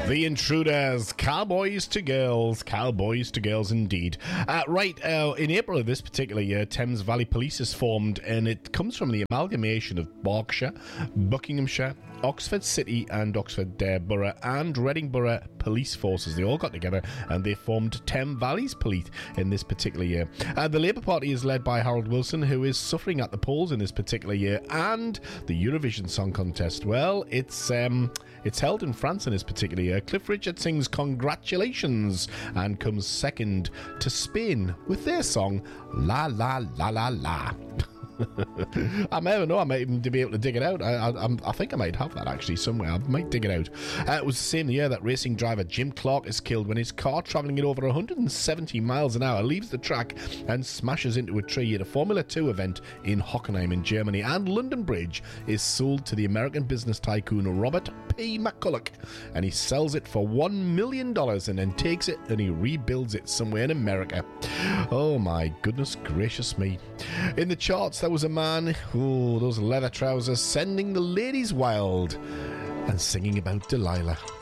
The Intruders, cowboys to girls indeed. In April of this particular year, Thames Valley Police is formed, and it comes from the amalgamation of Berkshire, Buckinghamshire, Oxford City and Oxford Borough and Reading Borough police forces. They all got together and they formed Thames Valley's Police in this particular year. The Labour Party is led by Harold Wilson, who is suffering at the polls in this particular year. And the Eurovision Song Contest, well, it's held in France in this particular year. Cliff Richard sings Congratulations and comes second to Spain with their song La La La La La. I might even be able to dig it out. I think I might have that actually somewhere. I might dig it out. It was the same year that racing driver Jim Clark is killed when his car, travelling at over 170 miles an hour, leaves the track and smashes into a tree at a Formula 2 event in Hockenheim in Germany. And London Bridge is sold to the American business tycoon Robert P. McCulloch, and he sells it for $1 million and then takes it and he rebuilds it somewhere in America. Oh my goodness gracious me. In the charts, there was a man, those leather trousers, sending the ladies wild and singing about Delilah.